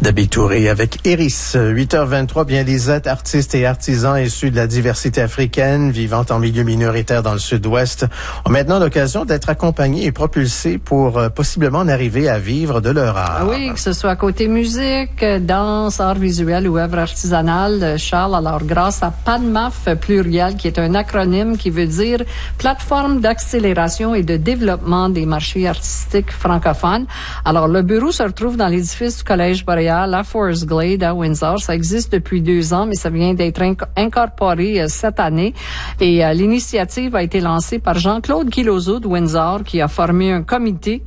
Dabi Touré avec Iris. 8h23, bien des artistes et artisans issus de la diversité africaine vivant en milieu minoritaire dans le sud-ouest ont maintenant l'occasion d'être accompagnés et propulsés pour possiblement en arriver à vivre de leur art. Oui, que ce soit côté musique, danse, art visuel ou œuvre artisanale, Charles, alors grâce à PADMAF pluriel, qui est un acronyme qui veut dire Plateforme d'accélération et de développement des marchés artistiques francophones. Alors, le bureau se retrouve dans l'édifice du Collège Boréal à Forest Glade à Windsor. Ça existe depuis 2 ans, mais ça vient d'être incorporé cette année. Et l'initiative a été lancée par Jean-Claude Kilozo de Windsor, qui a formé un comité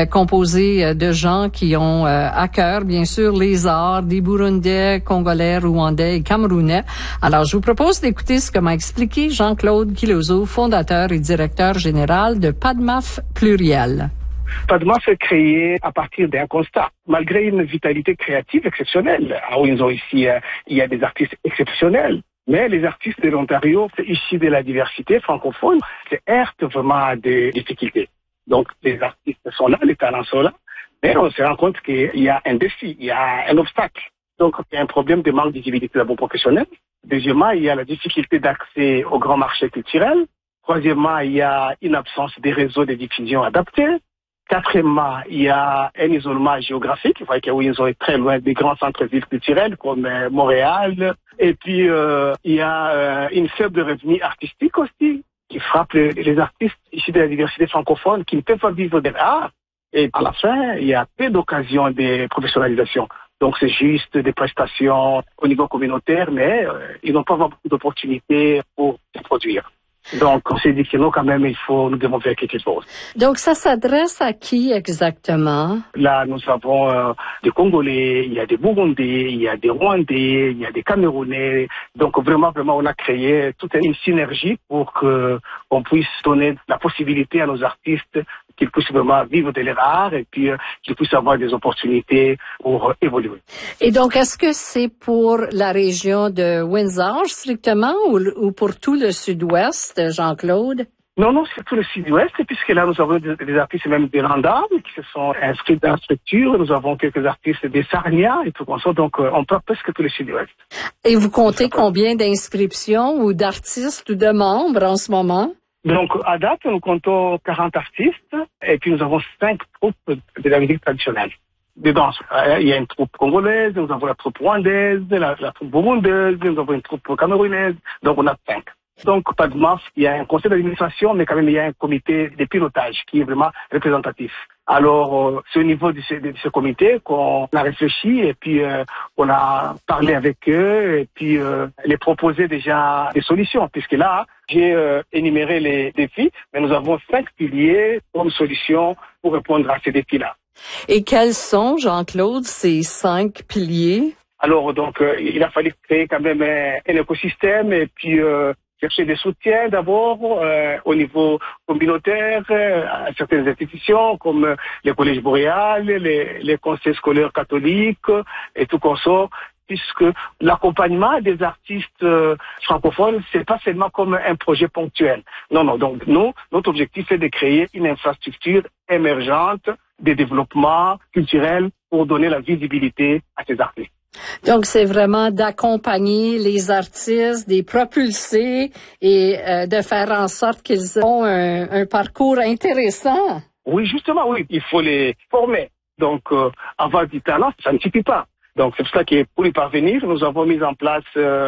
composé de gens qui ont à cœur, bien sûr, les arts des Burundais, Congolais, Rwandais et Camerounais. Alors, je vous propose d'écouter ce que m'a expliqué Jean-Claude Kilozo, fondateur et directeur général de PADMAF pluriel. PADMAF est créé à partir d'un constat. Malgré une vitalité créative exceptionnelle, à Windsor ici, il y a des artistes exceptionnels. Mais les artistes de l'Ontario, issus de la diversité francophone, se heurtent vraiment à des difficultés. Donc, les artistes sont là, les talents sont là, mais on se rend compte qu'il y a un défi, il y a un obstacle. Donc, il y a un problème de manque de visibilité d'abord professionnelle. Deuxièmement, il y a la difficulté d'accès aux grands marchés culturels. Troisièmement, il y a une absence des réseaux de diffusion adaptés. Quatrièmement, il y a un isolement géographique. Vous voyez que Windsor est très loin des grands centres-villes culturels comme Montréal. Et puis, il y a une faible revenu artistique aussi qui frappe les artistes issus de la diversité francophone qui ne peuvent pas vivre de l'art. Et à la fin, il y a peu d'occasions de professionnalisation. Donc, c'est juste des prestations au niveau communautaire, mais ils n'ont pas beaucoup d'opportunités pour se produire. Donc, on s'est dit que nous, quand même, nous devons faire quelque chose. Donc, ça s'adresse à qui exactement? Là, nous avons des Congolais, il y a des Burundais, il y a des Rwandais, il y a des Camerounais. Donc, vraiment, on a créé toute une synergie pour qu'on puisse donner la possibilité à nos artistes qu'ils puissent vraiment vivre de leur art et puis qu'ils puissent avoir des opportunités pour évoluer. Et donc, est-ce que c'est pour la région de Windsor strictement ou pour tout le sud-ouest, Jean-Claude? Non, c'est tout le sud-ouest, puisque là, nous avons des artistes même des Randam qui se sont inscrits dans la structure. Nous avons quelques artistes des Sarnia et tout comme ça. Donc, on parle presque tout le sud-ouest. Et vous comptez combien d'inscriptions ou d'artistes ou de membres en ce moment? Donc, à date, nous comptons 40 artistes et puis nous avons 5 troupes de la musique traditionnelle. De danse. Il y a une troupe congolaise, nous avons la troupe rwandaise, la troupe burundaise, nous avons une troupe camerounaise. Donc, on a 5. Donc, PADMAF, il y a un conseil d'administration, mais quand même, il y a un comité de pilotage qui est vraiment représentatif. Alors, c'est au niveau de ce comité qu'on a réfléchi et puis on a parlé avec eux et puis les proposé déjà des solutions. Puisque là, j'ai énuméré les défis, mais nous avons 5 piliers comme solution pour répondre à ces défis-là. Et quels sont, Jean-Claude, ces 5 piliers? Alors, donc, il a fallu créer quand même un écosystème et puis chercher des soutiens d'abord au niveau communautaire à certaines institutions comme les collèges boréales, les conseils scolaires catholiques et tout comme ça, puisque l'accompagnement des artistes francophones, c'est pas seulement comme un projet ponctuel. Non. Donc, notre objectif est de créer une infrastructure émergente de développement culturel pour donner la visibilité à ces artistes. Donc, c'est vraiment d'accompagner les artistes, de les propulser et de faire en sorte qu'ils ont un parcours intéressant. Oui, justement, oui. Il faut les former. Donc, avoir du talent, ça ne suffit pas. Donc, c'est pour ça que pour y parvenir, nous avons mis en place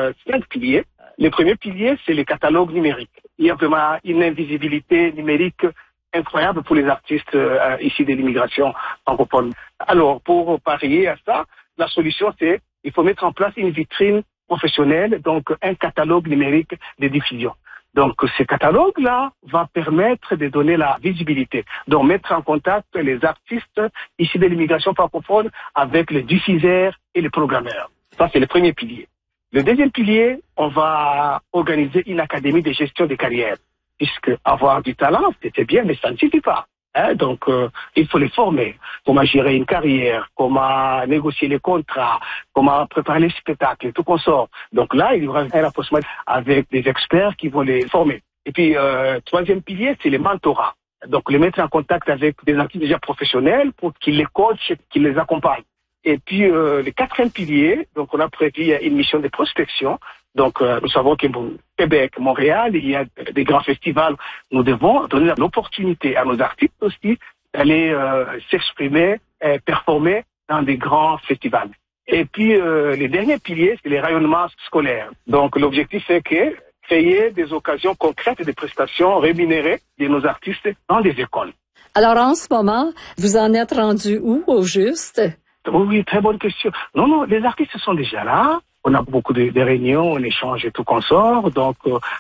5 piliers. Le premier pilier, c'est les catalogues numériques. Il y a vraiment une invisibilité numérique incroyable pour les artistes ici de l'immigration francophone. Alors, pour parier à ça, la solution, c'est il faut mettre en place une vitrine professionnelle, donc un catalogue numérique de diffusion. Donc, ce catalogue-là va permettre de donner la visibilité, donc mettre en contact les artistes ici de l'immigration francophone avec les diffuseurs et les programmeurs. Ça, c'est le premier pilier. Le deuxième pilier, on va organiser une académie de gestion des carrières, puisque avoir du talent, c'est bien, mais ça ne suffit pas. Donc, il faut les former. Comment gérer une carrière, comment négocier les contrats, comment préparer les spectacles, tout qu'on sort. Donc là, il y aura un rapprochement avec des experts qui vont les former. Et puis, troisième pilier, c'est les mentorats. Donc, les mettre en contact avec des artistes déjà professionnels pour qu'ils les coachent, qu'ils les accompagnent. Et puis le quatrième pilier, donc on a prévu une mission de prospection. Donc nous savons qu'au Québec, Montréal, il y a des grands festivals. Nous devons donner l'opportunité à nos artistes aussi d'aller s'exprimer, performer dans des grands festivals. Et puis les derniers piliers, c'est les rayonnements scolaires. Donc l'objectif est que créer des occasions concrètes et des prestations rémunérées de nos artistes dans des écoles. Alors en ce moment, vous en êtes rendu où au juste? Oui, très bonne question. Non, les artistes sont déjà là. On a beaucoup de réunions, on échange et tout consort, donc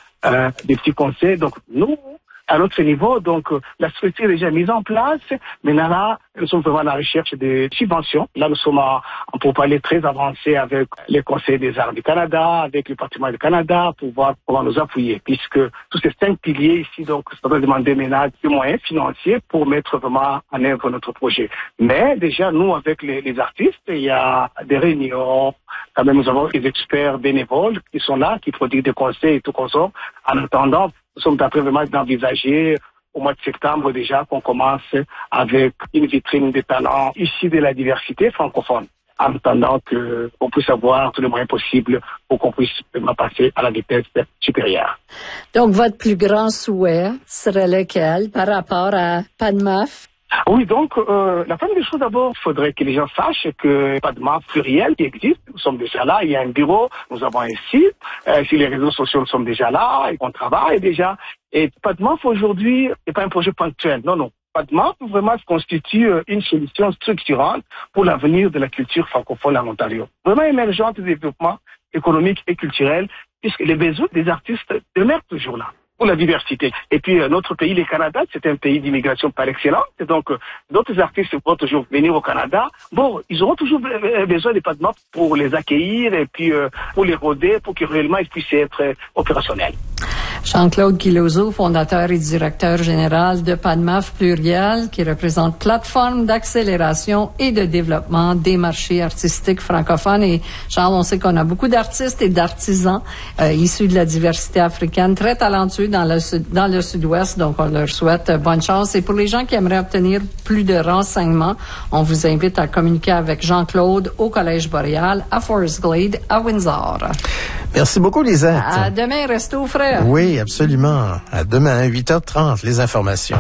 des petits conseils. Donc nous, à notre niveau, donc la structure est déjà mise en place. Maintenant là, nous sommes vraiment à la recherche de subventions. Là, nous sommes en pourparlers très avancés avec les conseils des arts du Canada, avec le patrimoine du Canada, pour voir comment nous appuyer, puisque tous ces 5 piliers ici, donc, ça doit demander maintenant des moyens financiers pour mettre vraiment en œuvre notre projet. Mais déjà, nous, avec les artistes, il y a des réunions. Quand même, nous avons des experts bénévoles qui sont là, qui produisent des conseils et tout consort. En attendant, nous sommes en train vraiment d'envisager au mois de septembre déjà qu'on commence avec une vitrine de talents issus de la diversité francophone, en attendant qu'on puisse avoir tous les moyens possibles pour qu'on puisse passer à la vitesse supérieure. Donc, votre plus grand souhait serait lequel par rapport à PADMAF? Oui, donc la première des choses d'abord, il faudrait que les gens sachent que PADMAF pluriel qui existe, nous sommes déjà là, il y a un bureau, nous avons un site, sur les réseaux sociaux nous sommes déjà là, et on travaille déjà. Et PADMAF aujourd'hui n'est pas un projet ponctuel, non. PADMAF vraiment se constitue une solution structurante pour l'avenir de la culture francophone en Ontario. Vraiment émergente de développement économique et culturel, puisque les besoins des artistes demeurent toujours là. Pour la diversité. Et puis notre pays, le Canada, c'est un pays d'immigration par excellence. Et donc d'autres artistes vont toujours venir au Canada. Bon, ils auront toujours besoin des PADMAF pour les accueillir et puis pour les roder, pour que réellement ils puissent être opérationnels. Jean-Claude Guilloseau, fondateur et directeur général de PADMAF Pluriel, qui représente plateforme d'accélération et de développement des marchés artistiques francophones. Et Charles, on sait qu'on a beaucoup d'artistes et d'artisans issus de la diversité africaine, très talentueux dans le sud-ouest. Donc, on leur souhaite bonne chance. Et pour les gens qui aimeraient obtenir plus de renseignements, on vous invite à communiquer avec Jean-Claude au Collège Boréal, à Forest Glade, à Windsor. Merci beaucoup, Lisette. À demain, restez au frais. Oui, absolument. À demain, 8h30, les informations.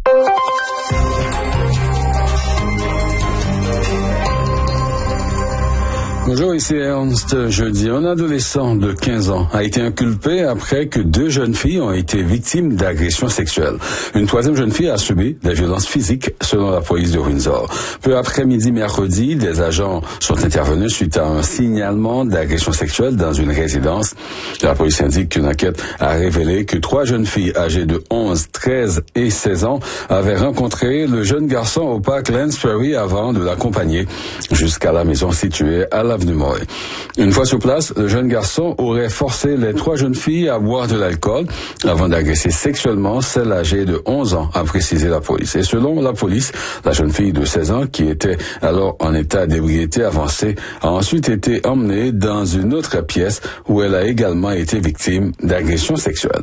Bonjour, ici Ernst. Jeudi, un adolescent de 15 ans a été inculpé après que 2 jeunes filles ont été victimes d'agressions sexuelles. Une 3e jeune fille a subi des violences physiques, selon la police de Windsor. Peu après midi mercredi, des agents sont intervenus suite à un signalement d'agression sexuelle dans une résidence. La police indique qu'une enquête a révélé que 3 jeunes filles âgées de 11, 13 et 16 ans avaient rencontré le jeune garçon au parc Lansbury avant de l'accompagner jusqu'à la maison située à l'avenue Morey. Une fois sur place, le jeune garçon aurait forcé les 3 jeunes filles à boire de l'alcool avant d'agresser sexuellement celle âgée de 11 ans, a précisé la police. Et selon la police, la jeune fille de 16 ans, qui était alors en état d'ébriété avancée, a ensuite été emmenée dans une autre pièce où elle a également été victime d'agressions sexuelles.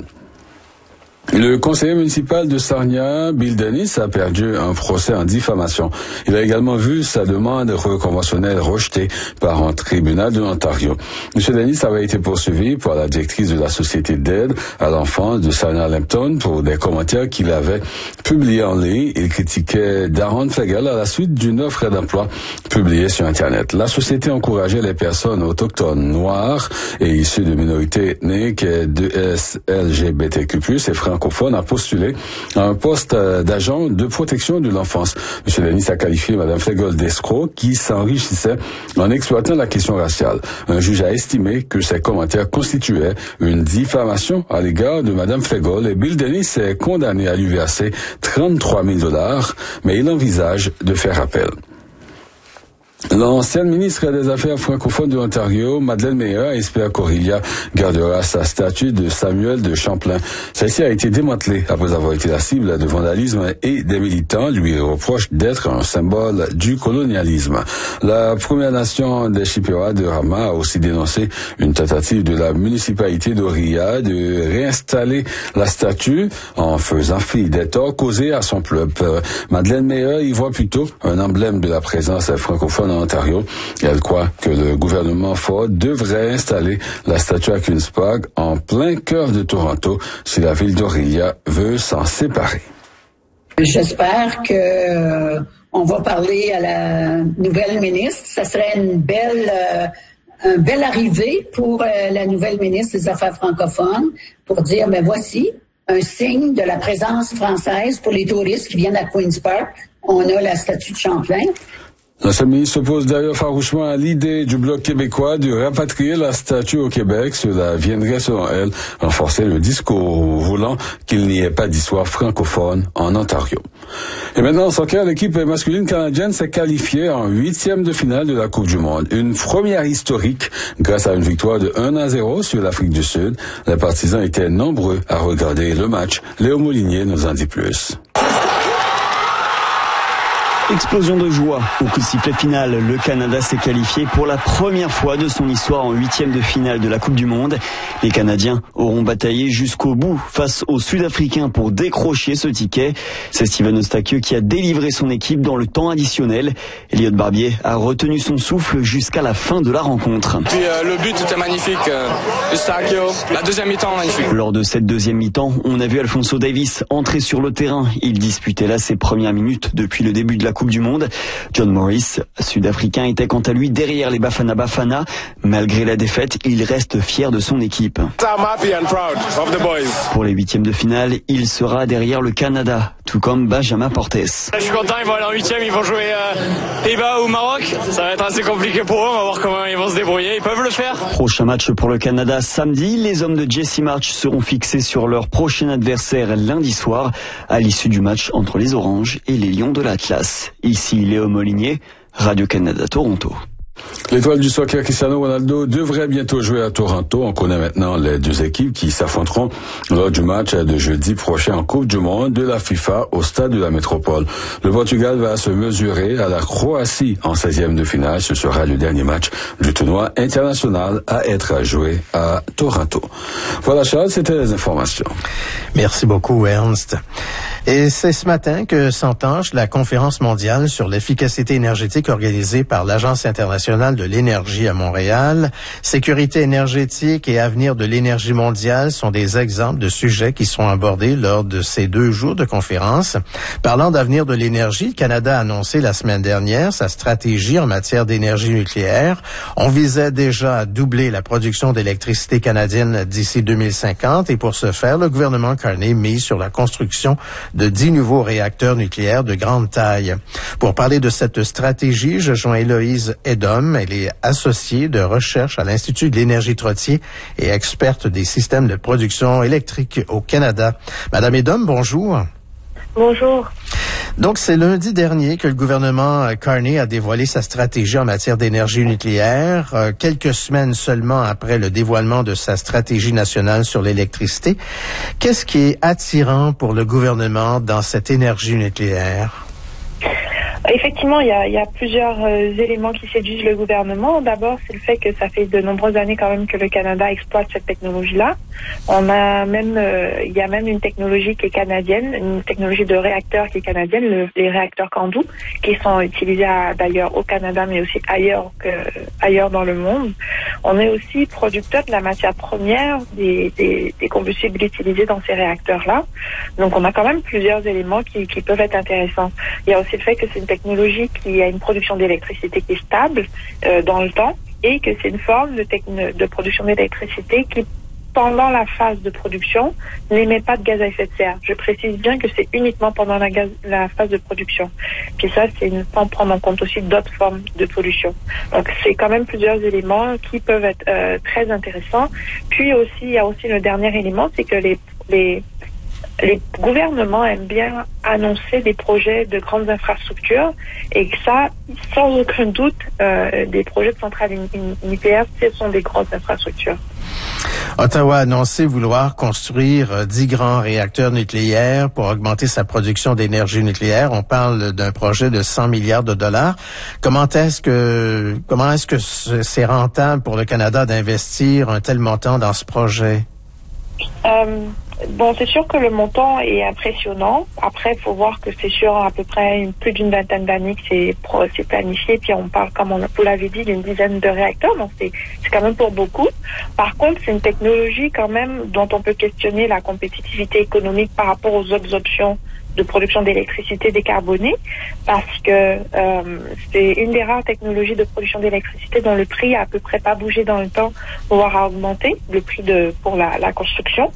Le conseiller municipal de Sarnia, Bill Dennis, a perdu un procès en diffamation. Il a également vu sa demande reconventionnelle rejetée par un tribunal de l'Ontario. M. Dennis avait été poursuivi par la directrice de la société d'aide à l'enfance de Sarnia-Lambton pour des commentaires qu'il avait publiés en ligne. Il critiquait Darren Flegel à la suite d'une offre d'emploi publiée sur Internet. La société encourageait les personnes autochtones, noires et issues de minorités ethniques, de LGBTQ+, et francophone a postulé à un poste d'agent de protection de l'enfance. M. Dennis a qualifié Mme Flegel d'escroc qui s'enrichissait en exploitant la question raciale. Un juge a estimé que ces commentaires constituaient une diffamation à l'égard de Mme Flegel et Bill Dennis est condamné à lui verser 33 000 $, mais il envisage de faire appel. L'ancienne ministre des Affaires francophones de l'Ontario, Madeleine Meyer, espère qu'Aurelia gardera sa statue de Samuel de Champlain. Celle-ci a été démantelée après avoir été la cible de vandalisme et des militants lui reprochent d'être un symbole du colonialisme. La Première Nation des Chippewas de Rama a aussi dénoncé une tentative de la municipalité d'Aurelia de réinstaller la statue en faisant fi des torts causés à son peuple. Madeleine Meyer y voit plutôt un emblème de la présence francophone en Ontario. Et elle croit que le gouvernement Ford devrait installer la statue à Queen's Park en plein cœur de Toronto si la ville d'Orillia veut s'en séparer. J'espère que on va parler à la nouvelle ministre. Ça serait une belle arrivée pour la nouvelle ministre des Affaires francophones pour dire, voici un signe de la présence française pour les touristes qui viennent à Queen's Park. On a la statue de Champlain. L'ancien ministre s'oppose d'ailleurs farouchement à l'idée du Bloc québécois de rapatrier la statue au Québec. Cela viendrait, selon elle, renforcer le discours voulant qu'il n'y ait pas d'histoire francophone en Ontario. Et maintenant, en soccer, l'équipe masculine canadienne s'est qualifiée en 8e de finale de la Coupe du Monde. Une première historique grâce à une victoire de 1-0 sur l'Afrique du Sud. Les partisans étaient nombreux à regarder le match. Léo Molinier nous en dit plus. Explosion de joie. Au coup de sifflet final, le Canada s'est qualifié pour la première fois de son histoire en 8e de finale de la Coupe du Monde. Les Canadiens auront bataillé jusqu'au bout face aux Sud-Africains pour décrocher ce ticket. C'est Steven Eustachieux qui a délivré son équipe dans le temps additionnel. Elliot Barbier a retenu son souffle jusqu'à la fin de la rencontre. Puis le but était magnifique. Eustachieux, la deuxième mi-temps magnifique. Lors de cette deuxième mi-temps, on a vu Alphonso Davies entrer sur le terrain. Il disputait là ses premières minutes depuis le début de la Coupe du Monde. John Morris, sud-africain, était quant à lui derrière les Bafana Bafana. Malgré la défaite, il reste fier de son équipe. Pour les 8e de finale, il sera derrière le Canada, tout comme Benjamin Portes. Je suis content, ils vont aller en 8e, ils vont jouer Pays-Bas ou Maroc. Ça va être assez compliqué pour eux, on va voir comment ils vont se débrouiller. Ils peuvent le faire. Prochain match pour le Canada samedi. Les hommes de Jesse March seront fixés sur leur prochain adversaire lundi soir, à l'issue du match entre les Oranges et les Lions de l'Atlas. Ici Léo Molinier, Radio-Canada Toronto. L'étoile du soccer Cristiano Ronaldo devrait bientôt jouer à Toronto. On connaît maintenant les deux équipes qui s'affronteront lors du match de jeudi prochain en Coupe du Monde de la FIFA au stade de la Métropole. Le Portugal va se mesurer à la Croatie en 16e de finale. Ce sera le dernier match du tournoi international à être joué à Toronto. Voilà Charles, c'était les informations. Merci beaucoup Ernst. Et c'est ce matin que s'entanche la conférence mondiale sur l'efficacité énergétique organisée par l'Agence internationale de l'énergie à Montréal. Sécurité énergétique et avenir de l'énergie mondiale sont des exemples de sujets qui seront abordés lors de ces 2 jours de conférence. Parlant d'avenir de l'énergie, le Canada a annoncé la semaine dernière sa stratégie en matière d'énergie nucléaire. On visait déjà à doubler la production d'électricité canadienne d'ici 2050 et pour ce faire, le gouvernement Carney mise sur la construction de 10 nouveaux réacteurs nucléaires de grande taille. Pour parler de cette stratégie, je joins Héloïse Edom. Elle est associée de recherche à l'Institut de l'énergie Trottier et experte des systèmes de production électrique au Canada. Madame Edom, bonjour. Bonjour. Donc, c'est lundi dernier que le gouvernement Carney a dévoilé sa stratégie en matière d'énergie nucléaire, quelques semaines seulement après le dévoilement de sa stratégie nationale sur l'électricité. Qu'est-ce qui est attirant pour le gouvernement dans cette énergie nucléaire? Effectivement, il y a plusieurs éléments qui séduisent le gouvernement. D'abord, c'est le fait que ça fait de nombreuses années quand même que le Canada exploite cette technologie-là. On a même, il y a même une technologie qui est canadienne, une technologie de réacteur qui est canadienne, les réacteurs Candu, qui sont utilisés d'ailleurs au Canada, mais aussi ailleurs dans le monde. On est aussi producteur de la matière première des combustibles utilisés dans ces réacteurs-là. Donc, on a quand même plusieurs éléments qui peuvent être intéressants. Il y a aussi le fait que c'est une technologie qui a une production d'électricité qui est stable dans le temps et que c'est une forme de production d'électricité qui, pendant la phase de production, n'émet pas de gaz à effet de serre. Je précise bien que c'est uniquement pendant la phase de production. Puis ça, c'est sans prendre en compte aussi d'autres formes de pollution. Donc, c'est quand même plusieurs éléments qui peuvent être très intéressants. Puis aussi, il y a aussi le dernier élément, c'est que les gouvernements aiment bien annoncer des projets de grandes infrastructures et que ça, sans aucun doute, des projets de centrales nucléaires, ce sont des grandes infrastructures. Ottawa a annoncé vouloir construire 10 grands réacteurs nucléaires pour augmenter sa production d'énergie nucléaire. On parle d'un projet de 100 milliards de dollars. Comment est-ce que c'est rentable pour le Canada d'investir un tel montant dans ce projet? Bon, c'est sûr que le montant est impressionnant. Après, il faut voir que c'est sur à peu près plus d'une vingtaine d'années que c'est planifié. Puis on parle, comme vous l'avez dit, d'une dizaine de réacteurs. Donc c'est quand même pour beaucoup. Par contre, c'est une technologie quand même dont on peut questionner la compétitivité économique par rapport aux autres options de production d'électricité décarbonée, parce que c'est une des rares technologies de production d'électricité dont le prix a à peu près pas bougé dans le temps, voire a augmenté, le prix pour la construction,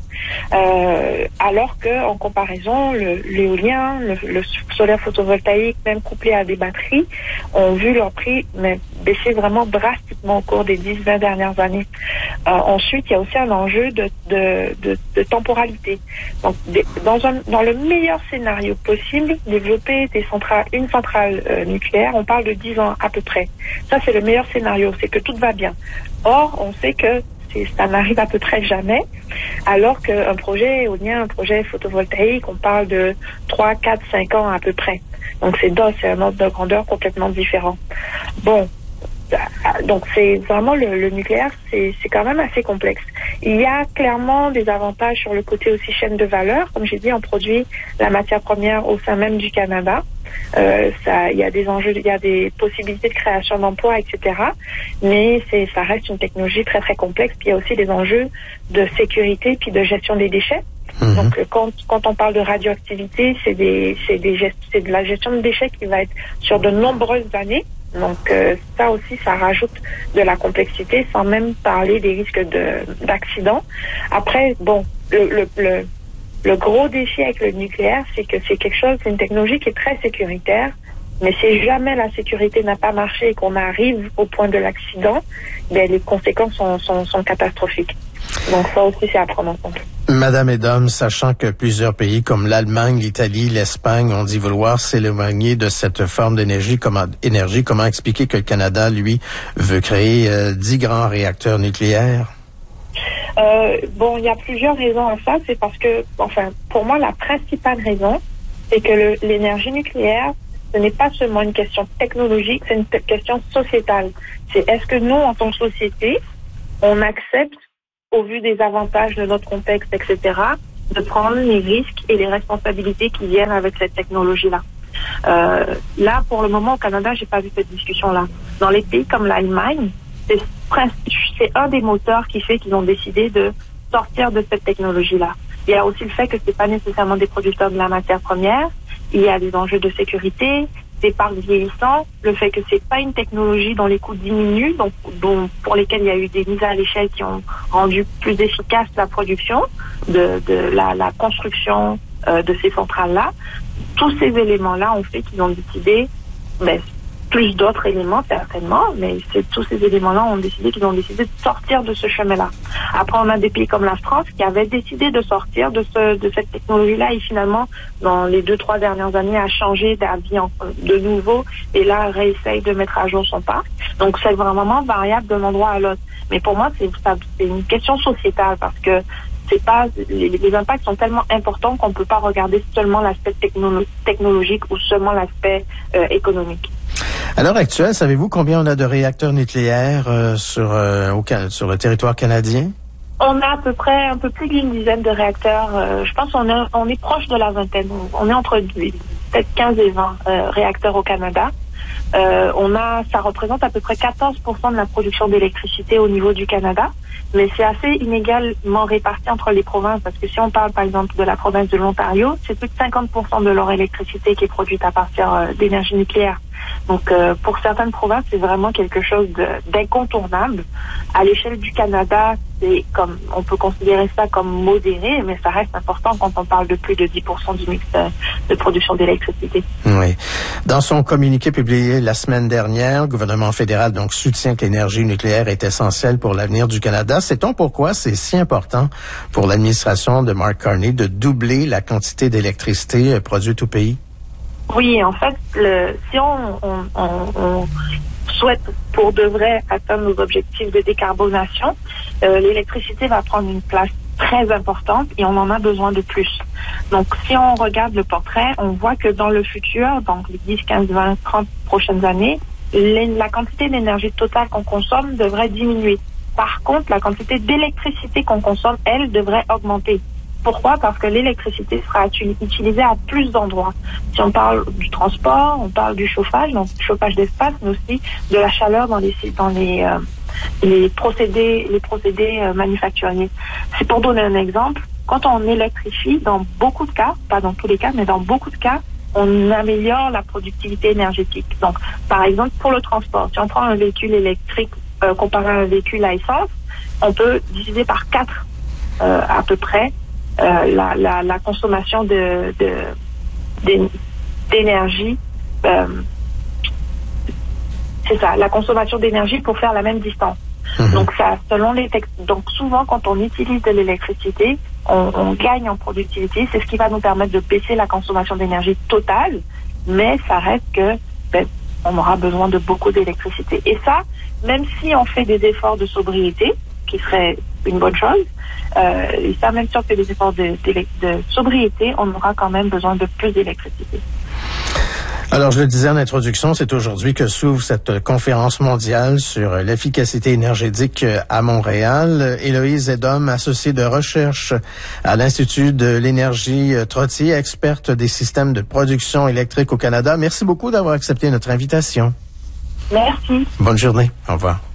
alors que en comparaison, l'éolien, le solaire photovoltaïque, même couplé à des batteries, ont vu leur prix baisser vraiment drastiquement au cours des 10-20 dernières années. Ensuite, il y a aussi un enjeu de temporalité. Donc, dans le meilleur scénario possible, développer une centrale nucléaire, on parle de 10 ans à peu près. Ça, c'est le meilleur scénario, c'est que tout va bien. Or, on sait que ça n'arrive à peu près jamais, alors qu'un projet éolien, un projet photovoltaïque, on parle de 3, 4, 5 ans à peu près. Donc c'est un ordre de grandeur complètement différent. Bon, donc c'est vraiment le nucléaire, c'est quand même assez complexe. Il y a clairement des avantages sur le côté aussi chaîne de valeur. Comme j'ai dit, on produit la matière première au sein même du Canada. Il y a des enjeux, il y a des possibilités de création d'emplois, etc. Mais ça reste une technologie très très complexe. Puis il y a aussi des enjeux de sécurité puis de gestion des déchets. Donc quand on parle de radioactivité, c'est de la gestion de déchets qui va être sur de nombreuses années. Donc ça aussi, ça rajoute de la complexité, sans même parler des risques d'accident. Après, bon, le gros défi avec le nucléaire, c'est que c'est une technologie qui est très sécuritaire, mais si jamais la sécurité n'a pas marché et qu'on arrive au point de l'accident, les conséquences sont catastrophiques. Donc ça aussi, c'est à prendre en compte. Madame Edom, sachant que plusieurs pays comme l'Allemagne, l'Italie, l'Espagne ont dit vouloir s'éloigner de cette forme d'énergie, comment expliquer que le Canada, lui, veut créer 10 grands réacteurs nucléaires? Bon, il y a plusieurs raisons à ça. C'est parce que, pour moi, la principale raison, c'est que l'énergie nucléaire, ce n'est pas seulement une question technologique, c'est une question sociétale. C'est est-ce que nous, en tant que société, on accepte, au vu des avantages de notre contexte, etc., de prendre les risques et les responsabilités qui viennent avec cette technologie-là. Là, pour le moment, au Canada, j'ai pas vu cette discussion-là. Dans les pays comme l'Allemagne, c'est un des moteurs qui fait qu'ils ont décidé de sortir de cette technologie-là. Il y a aussi le fait que c'est pas nécessairement des producteurs de la matière première. Il y a des enjeux de sécurité, des parcs vieillissants, le fait que c'est pas une technologie dont les coûts diminuent, donc pour lesquels il y a eu des mises à l'échelle qui ont rendu plus efficace la production de la construction de ces centrales-là. Tous ces éléments-là ont fait qu'ils ont décidé, plus d'autres éléments certainement, mais tous ces éléments-là ont décidé qu'ils ont décidé de sortir de ce chemin-là. Après, on a des pays comme la France qui avaient décidé de sortir de cette technologie-là et finalement, dans les 2-3 dernières années, a changé d'avis de nouveau et là, réessaye de mettre à jour son parc. Donc, c'est vraiment variable d'un endroit à l'autre. Mais pour moi, c'est une question sociétale parce que les impacts sont tellement importants qu'on ne peut pas regarder seulement l'aspect technologique ou seulement l'aspect économique. À l'heure actuelle, savez-vous combien on a de réacteurs nucléaires sur le territoire canadien? On a à peu près un peu plus d'une dizaine de réacteurs. Je pense qu'on est proche de la vingtaine. On est entre peut-être 15 et 20 réacteurs au Canada. Ça représente à peu près 14% de la production d'électricité au niveau du Canada, mais c'est assez inégalement réparti entre les provinces parce que si on parle par exemple de la province de l'Ontario, c'est plus de 50% de leur électricité qui est produite à partir d'énergie nucléaire. Donc pour certaines provinces, c'est vraiment quelque chose d'incontournable. À l'échelle du Canada, on peut considérer ça comme modéré, mais ça reste important quand on parle de plus de 10% du mix de production d'électricité. Oui. Dans son communiqué publié la semaine dernière, le gouvernement fédéral donc soutient que l'énergie nucléaire est essentielle pour l'avenir du Canada. Sait-on pourquoi c'est si important pour l'administration de Mark Carney de doubler la quantité d'électricité produite au pays? Oui, en fait, si on souhaite pour de vrai atteindre nos objectifs de décarbonation, l'électricité va prendre une place très importante et on en a besoin de plus. Donc, si on regarde le portrait, on voit que dans le futur, donc les 10, 15, 20, 30 prochaines années, la quantité d'énergie totale qu'on consomme devrait diminuer. Par contre, la quantité d'électricité qu'on consomme, elle, devrait augmenter. Pourquoi? Parce que l'électricité sera utilisée à plus d'endroits. Si on parle du transport, on parle du chauffage, donc chauffage d'espace, mais aussi de la chaleur dans les procédés manufacturiers. C'est pour donner un exemple. Quand on électrifie, dans beaucoup de cas, pas dans tous les cas, mais dans beaucoup de cas, on améliore la productivité énergétique. Donc, par exemple, pour le transport, si on prend un véhicule électrique comparé à un véhicule à essence, on peut diviser par 4 à peu près la consommation d'énergie. C'est ça, la consommation d'énergie pour faire la même distance. Donc ça, selon les donc souvent quand on utilise de l'électricité, on gagne en productivité. C'est ce qui va nous permettre de baisser la consommation d'énergie totale, mais ça reste que on aura besoin de beaucoup d'électricité. Et ça, même si on fait des efforts de sobriété, qui serait une bonne chose, et ça, même si on fait des efforts de sobriété, on aura quand même besoin de plus d'électricité. Alors, je le disais en introduction, c'est aujourd'hui que s'ouvre cette conférence mondiale sur l'efficacité énergétique à Montréal. Héloïse Edom, associée de recherche à l'Institut de l'énergie Trottier, experte des systèmes de production électrique au Canada. Merci beaucoup d'avoir accepté notre invitation. Merci. Bonne journée. Au revoir.